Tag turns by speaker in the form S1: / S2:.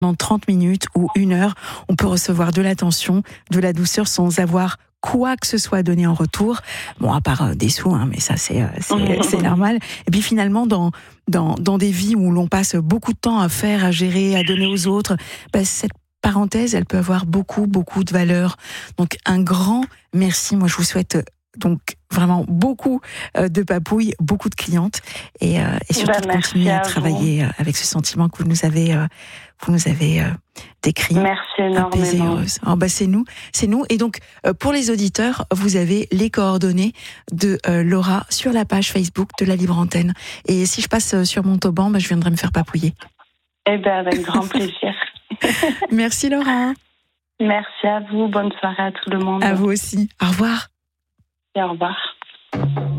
S1: Dans 30 minutes ou 1 heure, on peut recevoir de l'attention, de la douceur sans avoir quoi que ce soit à donner en retour. Bon, à part des sous, mais ça c'est normal. Et puis finalement, dans des vies où l'on passe beaucoup de temps à faire, à gérer, à donner aux autres, cette parenthèse, elle peut avoir beaucoup de valeur. Donc un grand merci. Moi, je vous souhaite donc vraiment beaucoup de papouilles, beaucoup de clientes et surtout de continuer à travailler avec ce sentiment que vous nous avez décrit.
S2: Merci énormément.
S1: C'est nous. Et donc pour les auditeurs, vous avez les coordonnées de Laura sur la page Facebook de la Libre Antenne. Et si je passe sur Montauban, je viendrai me faire papouiller.
S2: Avec grand plaisir.
S1: Merci Laura.
S2: Merci à vous. Bonne soirée à tout le monde.
S1: À vous aussi. Au revoir.
S2: Et au revoir.